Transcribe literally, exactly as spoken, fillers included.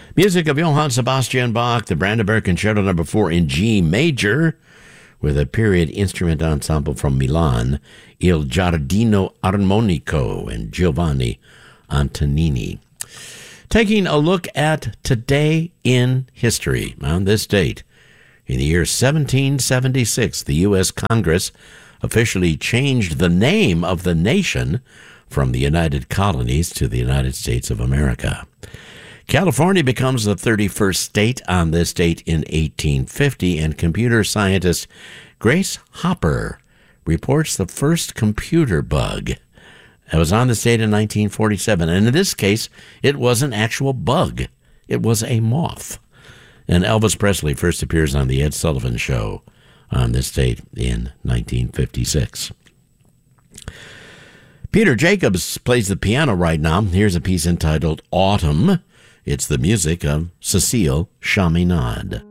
Music of Johann Sebastian Bach, the Brandenburg Concerto number four in G major, with a period instrument ensemble from Milan, Il Giardino Armonico and Giovanni Antonini. Taking a look at today in history, on this date, in the year seventeen seventy-six, the U S Congress officially changed the name of the nation from the United Colonies to the United States of America. California becomes the thirty-first state on this date in eighteen fifty, and computer scientist Grace Hopper reports the first computer bug. It was on this date in nineteen forty-seven, and in this case, it was an actual bug. It was a moth. And Elvis Presley first appears on The Ed Sullivan Show on this date in nineteen fifty-six. Peter Jacobs plays the piano right now. Here's a piece entitled Autumn. It's the music of Cecile Chaminade.